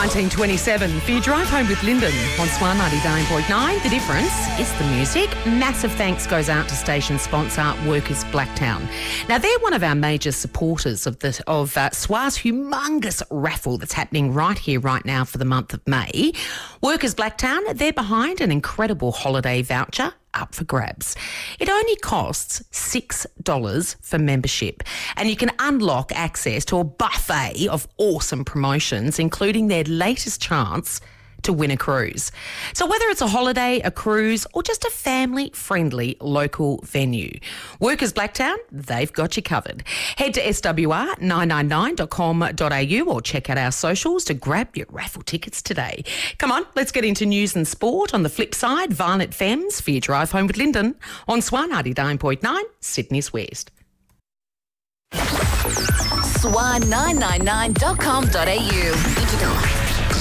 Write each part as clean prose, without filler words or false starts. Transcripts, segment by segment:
1927 for your drive home with Lyndon on Swan 99.9. The difference is the music. Massive thanks goes out to station sponsor Workers Blacktown. Now, they're one of our major supporters of SWA's humongous raffle that's happening right here, right now for the month of May. Workers Blacktown, they're behind an incredible holiday voucher up for grabs. It only costs $6 for membership, and you can unlock access to a buffet of awesome promotions, including their latest chance to win a cruise. So whether it's a holiday, a cruise, or just a family-friendly local venue, Workers Blacktown, they've got you covered. Head to swr999.com.au or check out our socials to grab your raffle tickets today. Come on, let's get into news and sport. On the flip side, Violent Femmes for your drive home with Lyndon on Swan 99.9, Sydney's West. Swan999.com.au.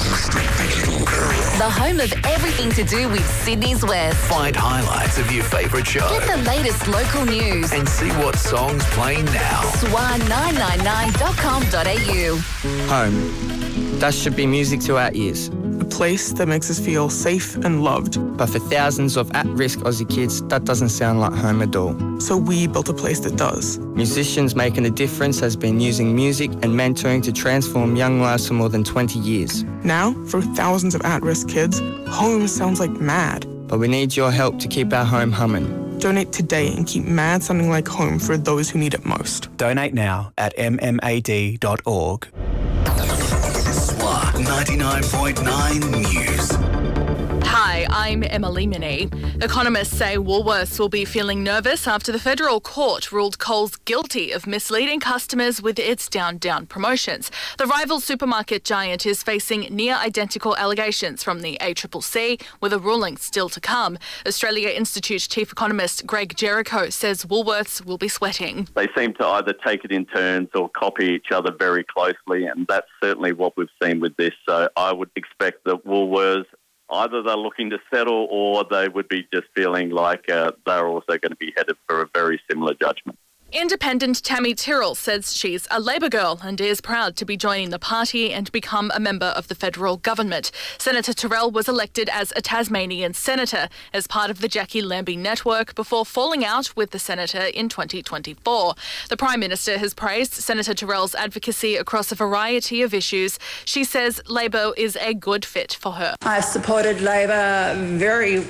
The home of everything to do with Sydney's West. Find highlights of your favourite show. Get the latest local news. And see what songs playing now. Swan999.com.au. Home. That should be music to our ears. A place that makes us feel safe and loved. But for thousands of at-risk Aussie kids, that doesn't sound like home at all. So we built a place that does. Musicians Making a Difference has been using music and mentoring to transform young lives for more than 20 years. Now, for thousands of at-risk kids, home sounds like mad. But we need your help to keep our home humming. Donate today and keep mad sounding like home for those who need it most. Donate now at mmad.org. 99.9 News. Hi, I'm Emily Minnie. Economists say Woolworths will be feeling nervous after the federal court ruled Coles guilty of misleading customers with its Down promotions. The rival supermarket giant is facing near-identical allegations from the ACCC, with a ruling still to come. Australia Institute chief economist Greg Jericho says Woolworths will be sweating. They seem to either take it in turns or copy each other very closely, and that's certainly what we've seen with this. So I would expect that Woolworths, either they're looking to settle or they would be just feeling like they're also going to be headed for a very similar judgment. Independent Tammy Tyrrell says she's a Labor girl and is proud to be joining the party and become a member of the federal government. Senator Tyrrell was elected as a Tasmanian senator as part of the Jackie Lambie network before falling out with the senator in 2024. The Prime Minister has praised Senator Tyrrell's advocacy across a variety of issues. She says Labor is a good fit for her. I've supported Labor very,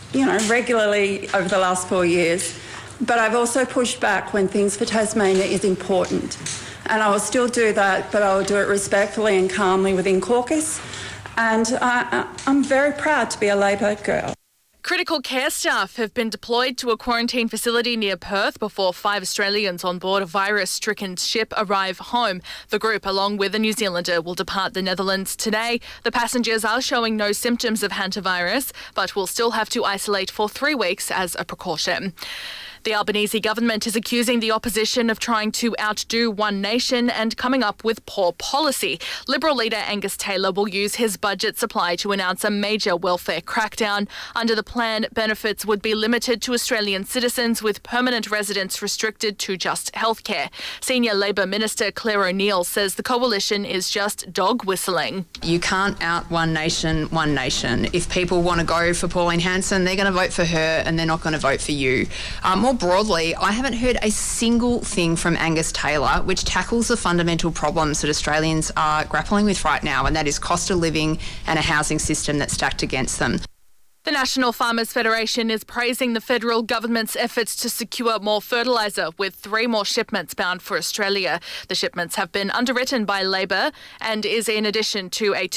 regularly over the last 4 years. But I've also pushed back when things for Tasmania is important. And I will still do that, but I will do it respectfully and calmly within caucus. And I'm very proud to be a Labor girl. Critical care staff have been deployed to a quarantine facility near Perth before 5 Australians on board a virus-stricken ship arrive home. The group, along with a New Zealander, will depart the Netherlands today. The passengers are showing no symptoms of hantavirus, but will still have to isolate for 3 weeks as a precaution. The Albanese government is accusing the opposition of trying to outdo One Nation and coming up with poor policy. Liberal leader Angus Taylor will use his budget supply to announce a major welfare crackdown. Under the plan, benefits would be limited to Australian citizens, with permanent residents restricted to just healthcare. Senior Labor Minister Claire O'Neill says the coalition is just dog whistling. You can't out One Nation, One Nation. If people want to go for Pauline Hanson, they're going to vote for her and they're not going to vote for you. More broadly, I haven't heard a single thing from Angus Taylor which tackles the fundamental problems that Australians are grappling with right now, and that is cost of living and a housing system that's stacked against them. The National Farmers Federation is praising the federal government's efforts to secure more fertiliser, with 3 more shipments bound for Australia. The shipments have been underwritten by Labor and is in addition to a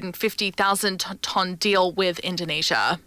250,000 tonne deal with Indonesia.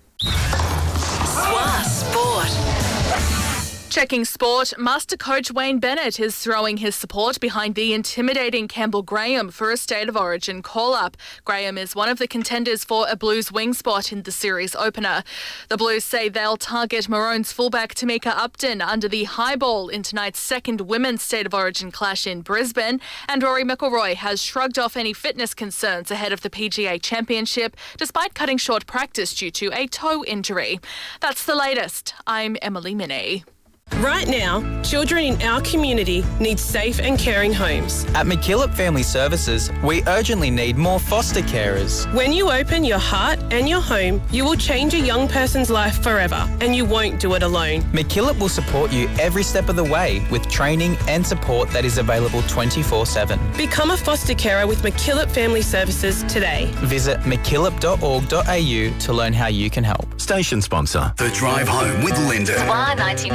Sport. Checking sport, Master Coach Wayne Bennett is throwing his support behind the intimidating Campbell Graham for a State of Origin call-up. Graham is one of the contenders for a Blues wing spot in the series opener. The Blues say they'll target Maroons fullback Tamika Upton under the high ball in tonight's second Women's State of Origin clash in Brisbane, and Rory McIlroy has shrugged off any fitness concerns ahead of the PGA Championship, despite cutting short practice due to a toe injury. That's the latest. I'm Emily Minnie. Right now, children in our community need safe and caring homes. At McKillop Family Services, we urgently need more foster carers. When you open your heart and your home, you will change a young person's life forever, and you won't do it alone. McKillop will support you every step of the way with training and support that is available 24/7. Become a foster carer with McKillop Family Services today. Visit mckillop.org.au to learn how you can help. Station sponsor, The Drive Home with Lyndon. Swan 99.